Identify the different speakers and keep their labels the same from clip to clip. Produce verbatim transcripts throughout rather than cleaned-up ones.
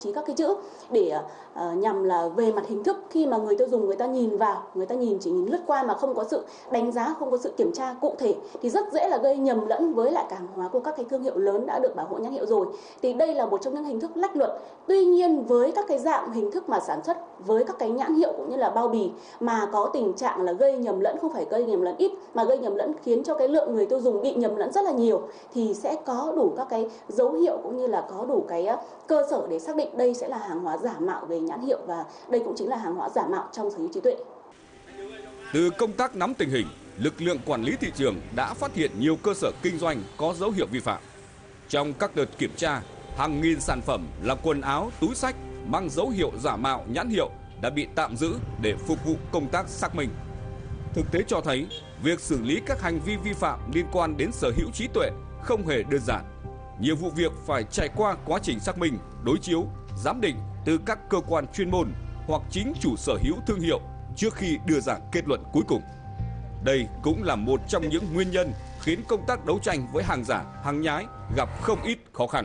Speaker 1: Chỉ các cái chữ để uh, nhằm là về mặt hình thức, khi mà người tiêu dùng người ta nhìn vào, người ta nhìn chỉ nhìn lướt qua mà không có sự đánh giá, không có sự kiểm tra cụ thể thì rất dễ là gây nhầm lẫn với lại hàng hóa của các cái thương hiệu lớn đã được bảo hộ nhãn hiệu rồi. Thì đây là một trong những hình thức lách luật. Tuy nhiên với các cái dạng hình thức mà sản xuất với các cái nhãn hiệu cũng như là bao bì mà có tình trạng là gây nhầm lẫn, không phải gây nhầm lẫn ít mà gây nhầm lẫn khiến cho cái lượng người tiêu dùng bị nhầm lẫn rất là nhiều, thì sẽ có đủ các cái dấu hiệu cũng như là có đủ cái cơ sở để xác định đây sẽ là hàng hóa giả mạo về nhãn hiệu và đây cũng chính là hàng hóa giả mạo trong sở hữu trí tuệ.
Speaker 2: Từ công tác nắm tình hình, lực lượng quản lý thị trường đã phát hiện nhiều cơ sở kinh doanh có dấu hiệu vi phạm. Trong các đợt kiểm tra, hàng nghìn sản phẩm là quần áo, túi xách mang dấu hiệu giả mạo nhãn hiệu đã bị tạm giữ để phục vụ công tác xác minh. Thực tế cho thấy, việc xử lý các hành vi vi phạm liên quan đến sở hữu trí tuệ không hề đơn giản. Nhiều vụ việc phải trải qua quá trình xác minh, đối chiếu, giám định từ các cơ quan chuyên môn hoặc chính chủ sở hữu thương hiệu trước khi đưa ra kết luận cuối cùng. Đây cũng là một trong những nguyên nhân khiến công tác đấu tranh với hàng giả, hàng nhái gặp không ít khó khăn.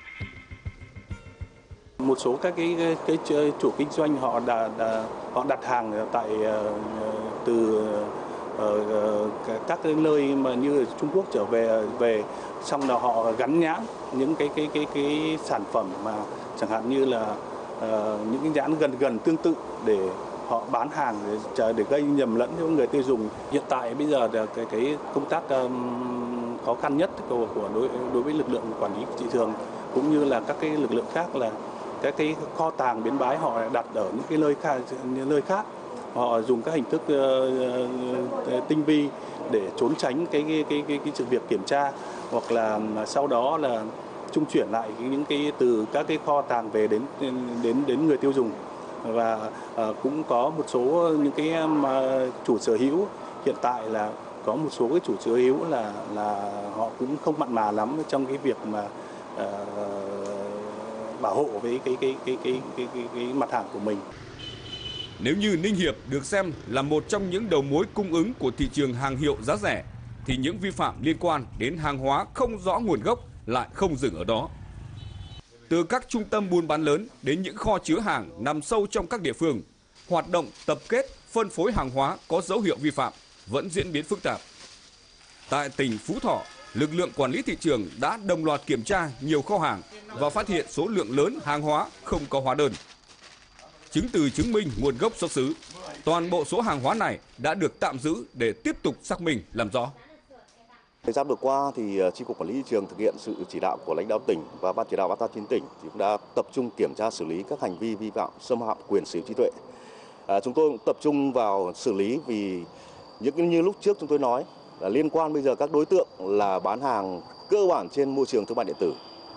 Speaker 3: Một số các cái, cái, cái chủ kinh doanh họ đã, đã họ đặt hàng tại từ uh, các cái nơi mà như Trung Quốc trở về về xong là họ gắn nhãn những cái cái cái cái sản phẩm mà chẳng hạn như là uh, những cái nhãn gần gần tương tự để họ bán hàng để, để gây nhầm lẫn cho người tiêu dùng. Hiện tại bây giờ là cái cái công tác um, khó khăn nhất của, của đối đối với lực lượng quản lý thị trường cũng như là các cái lực lượng khác là các cái kho tàng bến bãi họ đặt ở những cái nơi khác, nơi khác. Họ dùng các hình thức uh, tinh vi để trốn tránh cái cái cái cái, cái sự việc kiểm tra, hoặc là sau đó là trung chuyển lại những cái từ các cái kho tàng về đến đến đến người tiêu dùng. Và uh, cũng có một số những cái um, chủ sở hữu hiện tại là có một số cái chủ sở hữu là là họ cũng không mặn mà lắm trong cái việc mà uh, bảo hộ với cái cái cái cái cái cái, cái mặt hàng của mình.
Speaker 2: Nếu như Ninh Hiệp được xem là một trong những đầu mối cung ứng của thị trường hàng hiệu giá rẻ, thì những vi phạm liên quan đến hàng hóa không rõ nguồn gốc lại không dừng ở đó. Từ các trung tâm buôn bán lớn đến những kho chứa hàng nằm sâu trong các địa phương, hoạt động tập kết, phân phối hàng hóa có dấu hiệu vi phạm vẫn diễn biến phức tạp. Tại tỉnh Phú Thọ, lực lượng quản lý thị trường đã đồng loạt kiểm tra nhiều kho hàng và phát hiện số lượng lớn hàng hóa không có hóa đơn, chứng từ chứng minh nguồn gốc xuất xứ. Toàn bộ số hàng hóa này đã được tạm giữ để tiếp tục xác minh làm rõ.
Speaker 4: Thời gian vừa qua thì Chi cục Quản lý thị trường thực hiện sự chỉ đạo của lãnh đạo tỉnh và Ban chỉ đạo ba tám chín tỉnh thì cũng đã tập trung kiểm tra xử lý các hành vi vi phạm xâm phạm quyền sở hữu trí tuệ. À, chúng tôi cũng tập trung vào xử lý vì những như lúc trước chúng tôi nói là liên quan bây giờ các đối tượng là bán hàng cơ bản trên môi trường thương mại điện tử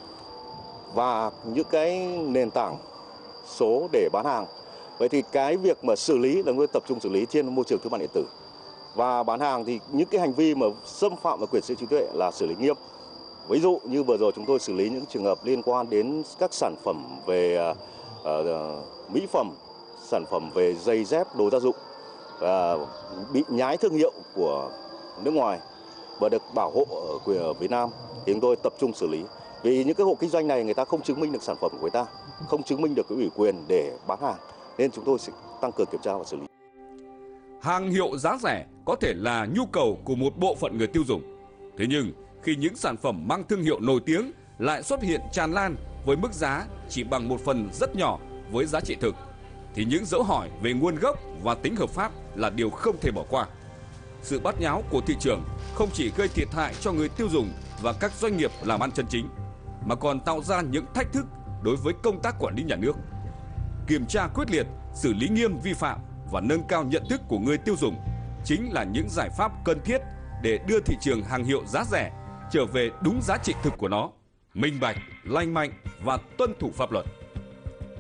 Speaker 4: và những cái nền tảng số để bán hàng. Vậy thì cái việc mà xử lý là chúng tôi tập trung xử lý trên môi trường thương mại điện tử. Và bán hàng thì những cái hành vi mà xâm phạm vào quyền sở hữu trí tuệ là xử lý nghiêm. Ví dụ như vừa rồi chúng tôi xử lý những trường hợp liên quan đến các sản phẩm về uh, uh, mỹ phẩm, sản phẩm về giày dép, đồ gia dụng uh, bị nhái thương hiệu của nước ngoài và được bảo hộ ở quyền ở Việt Nam thì chúng tôi tập trung xử lý. Vì những cái hộ kinh doanh này người ta không chứng minh được sản phẩm của người ta, không chứng minh được cái ủy quyền để bán hàng, nên chúng tôi sẽ tăng cường kiểm tra và xử lý.
Speaker 2: Hàng hiệu giá rẻ có thể là nhu cầu của một bộ phận người tiêu dùng. Thế nhưng khi những sản phẩm mang thương hiệu nổi tiếng lại xuất hiện tràn lan với mức giá chỉ bằng một phần rất nhỏ với giá trị thực, thì những dấu hỏi về nguồn gốc và tính hợp pháp là điều không thể bỏ qua. Sự bát nháo của thị trường không chỉ gây thiệt hại cho người tiêu dùng và các doanh nghiệp làm ăn chân chính, mà còn tạo ra những thách thức đối với công tác quản lý nhà nước. Kiểm tra quyết liệt, xử lý nghiêm vi phạm và nâng cao nhận thức của người tiêu dùng chính là những giải pháp cần thiết để đưa thị trường hàng hiệu giá rẻ trở về đúng giá trị thực của nó, minh bạch, lành mạnh và tuân thủ pháp luật.